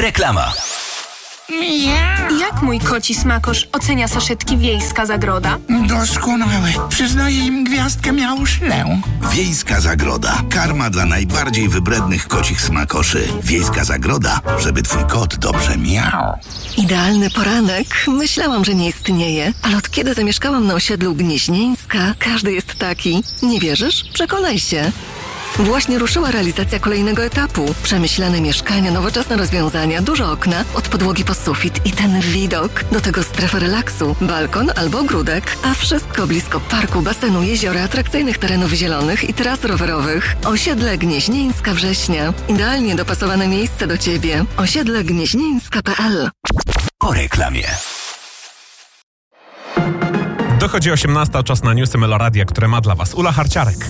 Reklama. Jak mój koci smakosz ocenia saszetki Wiejska Zagroda? Doskonały. Przyznaję im gwiazdkę miałuszlę. Wiejska Zagroda. Karma dla najbardziej wybrednych kocich smakoszy. Wiejska Zagroda, żeby twój kot dobrze miał. Idealny poranek? Myślałam, że nie istnieje, ale od kiedy zamieszkałam na osiedlu Gnieźnieńska, każdy jest taki. Nie wierzysz? Przekonaj się. Właśnie ruszyła realizacja kolejnego etapu. Przemyślane mieszkania, nowoczesne rozwiązania, duże okna, od podłogi po sufit i ten widok. Do tego strefa relaksu, balkon albo ogródek, a wszystko blisko parku, basenu, jeziora, atrakcyjnych terenów zielonych i tras rowerowych. Osiedle Gnieźnieńska Września. Idealnie dopasowane miejsce do Ciebie. osiedlegnieźnieńska.pl. Po reklamie. Dochodzi 18, czas na newsy Meloradia, które ma dla Was Ula Harciarek.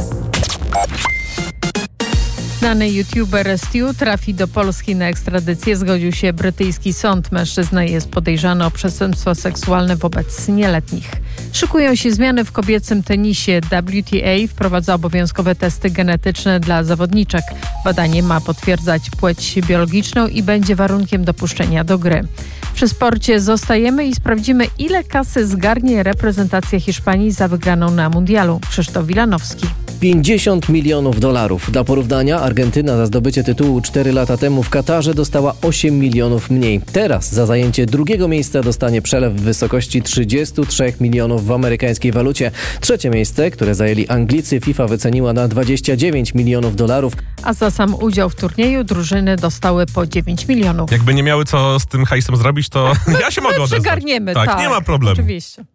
Znany youtuber Stu trafi do Polski na ekstradycję. Zgodził się brytyjski sąd. Mężczyzna jest podejrzany o przestępstwo seksualne wobec nieletnich. Szykują się zmiany w kobiecym tenisie. WTA wprowadza obowiązkowe testy genetyczne dla zawodniczek. Badanie ma potwierdzać płeć biologiczną i będzie warunkiem dopuszczenia do gry. Przy sporcie zostajemy i sprawdzimy, ile kasy zgarnie reprezentacja Hiszpanii za wygraną na mundialu. Krzysztof Wilanowski. $50 milionów. Dla porównania Argentyna za zdobycie tytułu 4 lata temu w Katarze dostała 8 milionów mniej. Teraz za zajęcie drugiego miejsca dostanie przelew w wysokości 33 milionów w amerykańskiej walucie. Trzecie miejsce, które zajęli Anglicy, FIFA wyceniła na $29 milionów. A za sam udział w turnieju drużyny dostały po 9 milionów. Jakby nie miały co z tym hajsem zrobić, to ja się mogę odezwać. Przygarniemy, tak, nie ma problemu. Oczywiście.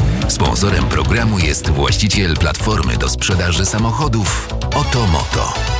Sponsorem programu jest właściciel platformy do sprzedaży samochodów Otomoto.